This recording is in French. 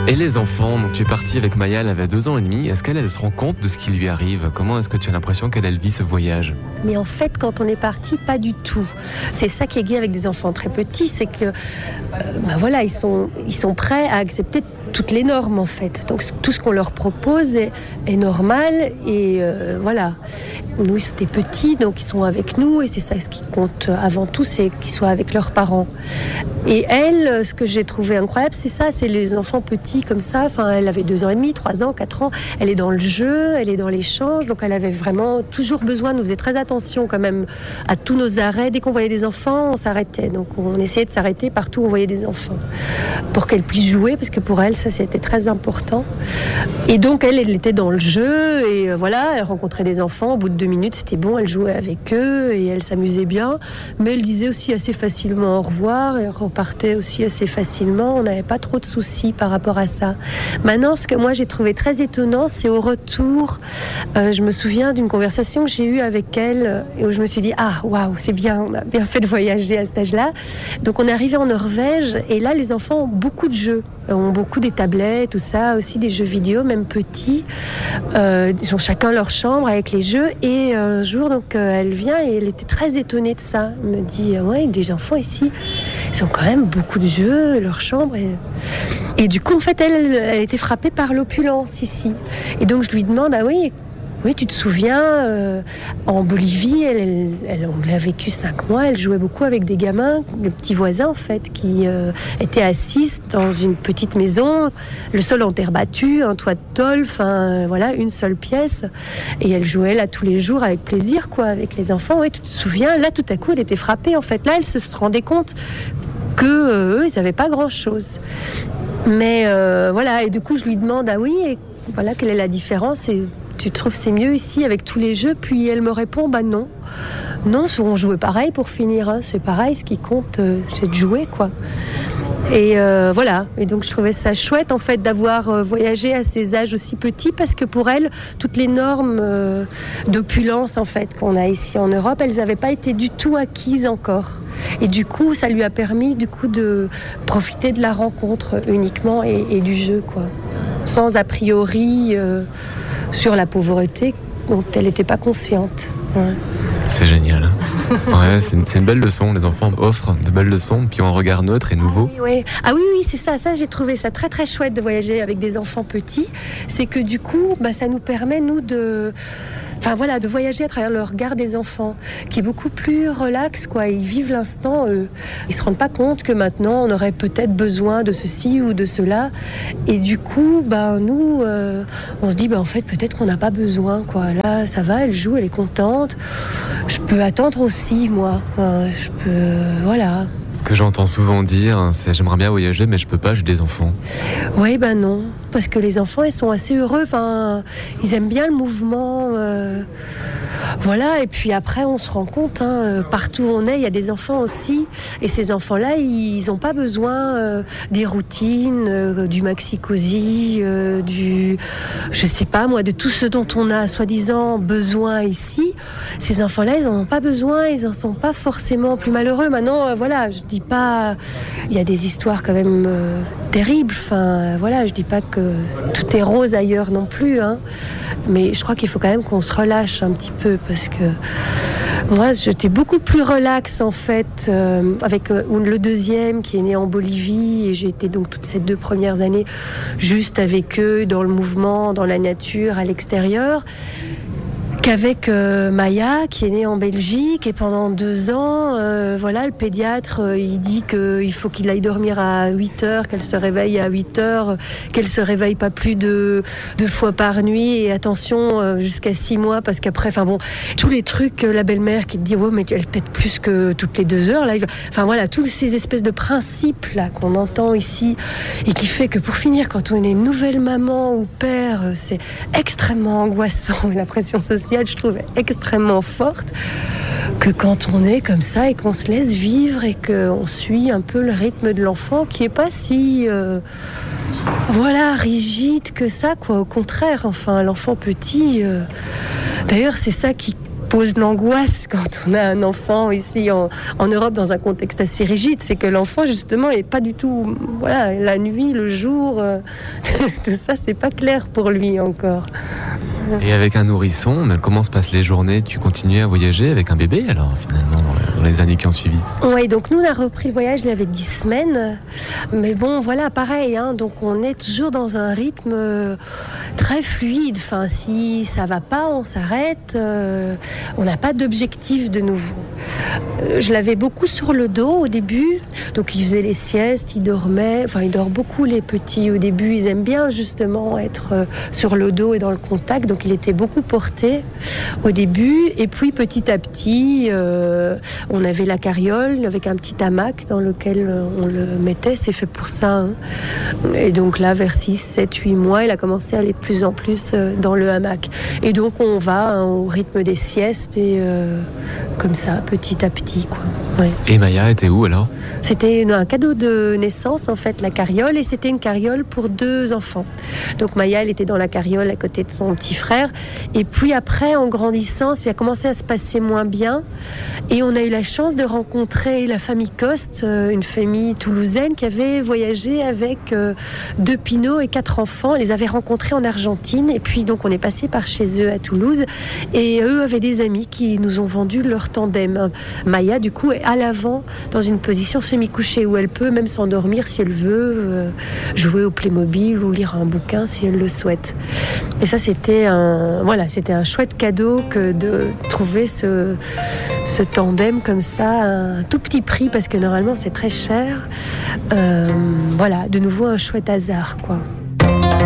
Et les enfants, donc tu es partie avec Maya, elle avait 2 ans et demi. Est-ce qu'elle se rend compte de ce qui lui arrive? Comment est-ce que tu as l'impression qu'elle vit ce voyage? Mais en fait, quand on est parti, pas du tout. C'est ça qui est gai avec des enfants très petits, c'est que voilà, ils sont prêts à accepter toutes les normes en fait. Donc tout ce qu'on leur propose est normal et voilà. Nous, ils étaient petits, donc ils sont avec nous et c'est ça ce qui compte avant tout, c'est qu'ils soient avec leurs parents. Et elle, ce que j'ai trouvé incroyable, c'est ça, c'est les enfants petits comme ça. Enfin, elle avait 2 ans et demi, 3 ans, 4 ans. Elle est dans le jeu, elle est dans l'échange, donc elle avait vraiment toujours besoin. Nous faisait très attention quand même à tous nos arrêts. Dès qu'on voyait des enfants, on s'arrêtait. Donc on essayait de s'arrêter partout où on voyait des enfants pour qu'elle puisse jouer, parce que pour elle, ça c'était très important. Et donc elle était dans le jeu et voilà, elle rencontrait des enfants. Au bout de 2 minutes, c'était bon, elle jouait avec eux et elle s'amusait bien. Mais elle disait aussi assez facilement au revoir et repartait aussi assez facilement. On n'avait pas trop de soucis par rapport à ça. Maintenant, ce que moi j'ai trouvé très étonnant, c'est au retour. Je me souviens d'une conversation que j'ai eue avec elle et où je me suis dit ah waouh, c'est bien, on a bien fait de voyager à cet âge-là. Donc on est arrivé en Norvège et là les enfants ont beaucoup de jeux, ont beaucoup des tablettes, tout ça, aussi des jeux vidéo, même petits. Ils ont chacun leur chambre avec les jeux et un jour donc elle vient et elle était très étonnée de ça. Elle me dit ouais, des enfants ici, ils ont quand même beaucoup de jeux, leur chambre et du coup en fait elle était frappée par l'opulence ici. Et donc je lui demande ah oui, tu te souviens, en Bolivie, on a vécu 5 mois, elle jouait beaucoup avec des gamins, des petits voisins en fait, qui étaient assis dans une petite maison, le sol en terre battue, un toit de tôle, enfin voilà, une seule pièce. Et elle jouait là tous les jours avec plaisir, quoi, avec les enfants. Oui, tu te souviens, là tout à coup, elle était frappée en fait. Là, elle se rendait compte que eux, ils n'avaient pas grand-chose. Mais voilà, et du coup, je lui demande, ah oui, et voilà, quelle est la différence et tu trouves c'est mieux ici avec tous les jeux? Puis elle me répond bah non, on jouait pareil pour finir, hein. C'est pareil, ce qui compte c'est de jouer quoi. Et voilà, et donc je trouvais ça chouette en fait d'avoir voyagé à ces âges aussi petits parce que pour elle, toutes les normes d'opulence en fait qu'on a ici en Europe, elles n'avaient pas été du tout acquises encore. Et du coup, ça lui a permis du coup de profiter de la rencontre uniquement et du jeu quoi, sans a priori sur la pauvreté dont elle n'était pas consciente. Ouais. C'est génial. Ouais, c'est une belle leçon. Les enfants offrent de belles leçons, puis ont un regard neutre et nouveau. Ah oui, c'est ça. Ça, j'ai trouvé ça très très chouette de voyager avec des enfants petits. C'est que du coup, ça nous permet nous de voyager à travers le regard des enfants, qui est beaucoup plus relax, quoi. Ils vivent l'instant, ils se rendent pas compte que maintenant on aurait peut-être besoin de ceci ou de cela. Et du coup, nous, on se dit, en fait, peut-être qu'on n'a pas besoin, quoi. Là, ça va, elle joue, elle est contente. Je peux attendre aussi, moi. Je peux, voilà. Ce que j'entends souvent dire, c'est j'aimerais bien voyager, mais je peux pas, j'ai des enfants. Oui, non. Parce que les enfants, ils sont assez heureux. Enfin, ils aiment bien le mouvement. Voilà. Et puis après, on se rend compte, partout où on est, il y a des enfants aussi. Et ces enfants-là, ils n'ont pas besoin des routines, du maxi-cosy, je sais pas moi, de tout ce dont on a soi-disant besoin ici. Ces enfants-là, ils n'en ont pas besoin. Ils n'en sont pas forcément plus malheureux. Maintenant, voilà, je dis pas... Il y a des histoires quand même terribles. Enfin, voilà, je dis pas que tout est rose ailleurs non plus. Mais je crois qu'il faut quand même qu'on se relâche un petit peu parce que moi, j'étais beaucoup plus relax en fait avec le deuxième qui est né en Bolivie et j'ai été donc toutes ces 2 premières années juste avec eux dans le mouvement, dans la nature, à l'extérieur. Qu'avec Maya qui est née en Belgique et pendant 2 ans, le pédiatre il dit qu'il faut qu'il aille dormir à 8h, qu'elle se réveille à 8h, qu'elle se réveille pas plus de 2 fois par nuit et attention jusqu'à 6 mois parce qu'après, tous les trucs, la belle-mère qui te dit mais elle peut-être plus que toutes les 2 heures là, tous ces espèces de principes là qu'on entend ici et qui fait que pour finir quand on est nouvelle maman ou père, c'est extrêmement angoissant et la pression sociale je trouve extrêmement forte que quand on est comme ça et qu'on se laisse vivre et qu'on suit un peu le rythme de l'enfant qui est pas si rigide que ça quoi, au contraire l'enfant petit d'ailleurs c'est ça qui pose l'angoisse quand on a un enfant ici en Europe dans un contexte assez rigide, c'est que l'enfant justement est pas du tout, voilà, la nuit, le jour, tout ça c'est pas clair pour lui encore. Et avec un nourrisson, mais comment se passent les journées? Tu continues à voyager avec un bébé alors finalement dans les années qui ont suivi? Oui, donc nous on a repris le voyage, il y avait 10 semaines, mais bon voilà, pareil, hein, donc on est toujours dans un rythme très fluide, enfin si ça va pas, on s'arrête, on n'a pas d'objectif de nouveau. Je l'avais beaucoup sur le dos au début, donc il faisait les siestes, il dormait, enfin il dort beaucoup les petits au début, ils aiment bien justement être sur le dos et dans le contact, donc il était beaucoup porté au début, et puis petit à petit, on avait la carriole avec un petit hamac dans lequel on le mettait, c'est fait pour ça, hein. Et donc là vers 6, 7, 8 mois, il a commencé à aller de plus en plus dans le hamac, et donc on va au rythme des siestes et comme ça petit à petit quoi. Ouais. Et Maya était où alors? C'était un cadeau de naissance en fait, la carriole, et c'était une carriole pour 2 enfants. Donc Maya, elle était dans la carriole à côté de son petit frère, et puis après en grandissant, ça a commencé à se passer moins bien, et on a eu la chance de rencontrer la famille Coste, une famille toulousaine qui avait voyagé avec 2 pinots et 4 enfants. On les avait rencontrés en Argentine, et puis donc on est passé par chez eux à Toulouse, et eux avaient des amis qui nous ont vendu leur tandem. Maya du coup est à l'avant dans une position semi-couchée où elle peut même s'endormir si elle veut, jouer au Playmobil ou lire un bouquin si elle le souhaite. Et ça c'était un chouette cadeau que de trouver ce tandem comme ça à un tout petit prix, parce que normalement c'est très cher. De nouveau un chouette hasard quoi.